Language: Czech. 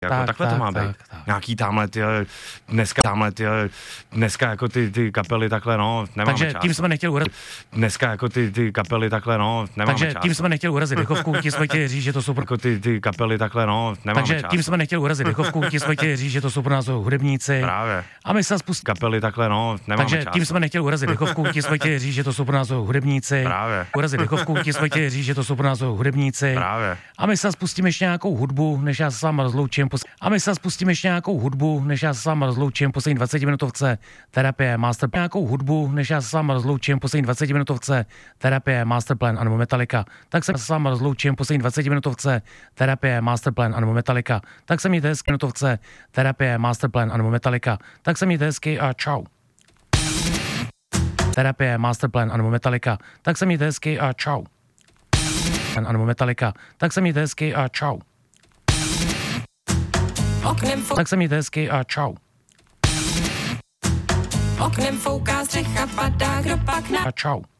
Jako takhle to má být. Nějaký tamhle dneska jako ty kapely takhle, no, nemáme Takže čas. tím jsme nechtěli urazit. Dneska jako ty kapely takhle, no, nemáme Takže čas. tím jsme nechtěli urazit dechovku, tím jsme chtěli říct, že to jsou Jako ty kapely takhle, no, nemáme Takže čas. tím jsme nechtěli urazit dechovku, tím jsme chtěli říct, že to jsou pro nás hudebníci. Právě. A my se spustili. Kapely takhle, no, nemáme Takže čas. tím jsme nechtěli urazit dechovku, tím jsme chtěli říct, že to jsou pro nás hudebníci. Právě. Urazit dechovku, tím jsme chtěli říct, že to jsou pro nás hudebníci. Právě. A my se spustíme ještě nějakou hudbu, než já se s váma rozloučím. Poslední 20-minutovce terapie Masterplan. Nějakou hudbu, než já se s váma rozloučím. Poslední 20-minutovce terapie Masterplan anebo Metallica. Tak se s váma rozloučím. Poslední 20-minutovce terapie Masterplan anebo Metallica. Tak se mějte hezky, minutovce terapie Masterplan anebo Metallica. Tak se mějte hezky a čau. Terapie Masterplan anebo Metallica. Tak se mějte hezky a čau. Anebo Metallica. Tak se mějte hezky a čau. Tak se mějte hezky a čau. Oknem fouká střecha, padá, kdo pak na... A čau.